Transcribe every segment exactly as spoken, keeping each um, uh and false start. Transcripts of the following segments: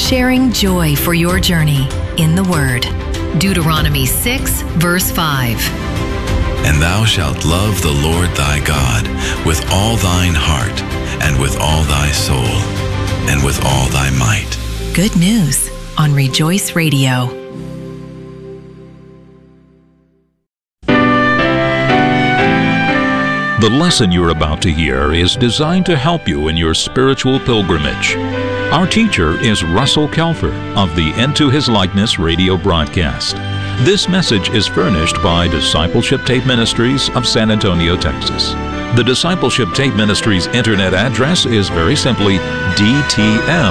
sharing joy for your journey in the Word. Deuteronomy six, verse five. And thou shalt love the Lord thy God with all thine heart, and with all thy soul, and with all thy might. Good news on Rejoice Radio. The lesson you're about to hear is designed to help you in your spiritual pilgrimage. Our teacher is Russell Kelfer of the Into His Likeness radio broadcast. This message is furnished by Discipleship Tape Ministries of San Antonio, Texas. The Discipleship Tape Ministries internet address is very simply d t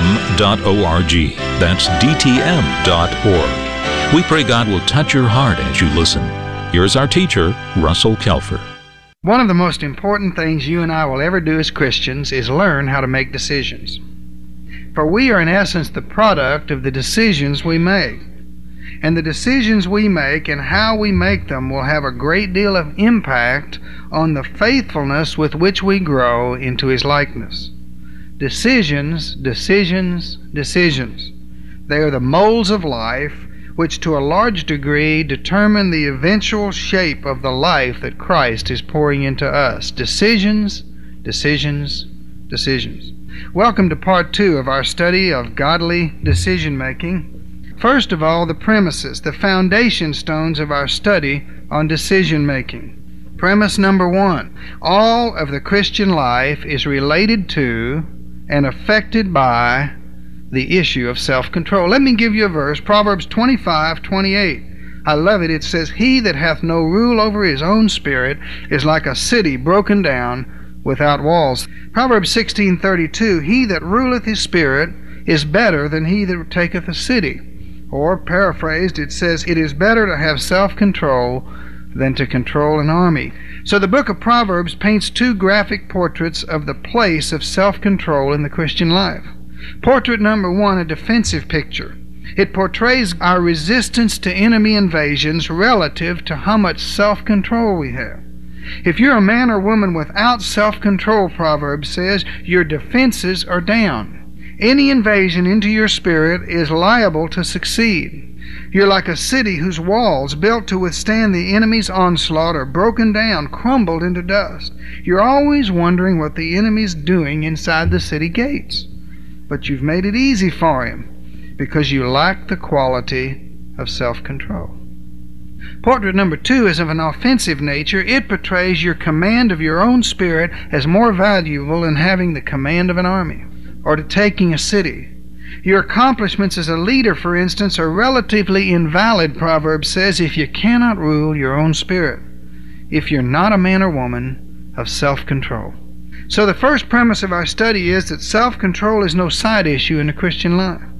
m dot org. That's d t m dot org. We pray God will touch your heart as you listen. Here's our teacher, Russell Kelfer. One of the most important things you and I will ever do as Christians is learn how to make decisions. For we are in essence the product of the decisions we make. And the decisions we make and how we make them will have a great deal of impact on the faithfulness with which we grow into His likeness. Decisions, decisions, decisions. They are the molds of life which to a large degree determine the eventual shape of the life that Christ is pouring into us. Decisions, decisions, decisions. Welcome to part two of our study of godly decision-making. First of all, the premises, the foundation stones of our study on decision-making. Premise number one, all of the Christian life is related to and affected by the issue of self-control. Let me give you a verse, Proverbs twenty-five twenty-eight. I love it. It says, "He that hath no rule over his own spirit is like a city broken down without walls." Proverbs sixteen thirty-two, "He that ruleth his spirit is better than he that taketh a city." Or, paraphrased, it says, "It is better to have self-control than to control an army." So the book of Proverbs paints two graphic portraits of the place of self-control in the Christian life. Portrait number one, a defensive picture. It portrays our resistance to enemy invasions relative to how much self-control we have. If you're a man or woman without self-control, Proverbs says, your defenses are down. Any invasion into your spirit is liable to succeed. You're like a city whose walls, built to withstand the enemy's onslaught, are broken down, crumbled into dust. You're always wondering what the enemy's doing inside the city gates. But you've made it easy for him because you lack the quality of self-control. Portrait number two is of an offensive nature. It portrays your command of your own spirit as more valuable than having the command of an army or to taking a city. Your accomplishments as a leader, for instance, are relatively invalid, Proverbs says, if you cannot rule your own spirit, if you're not a man or woman of self-control. So the first premise of our study is that self-control is no side issue in the Christian life.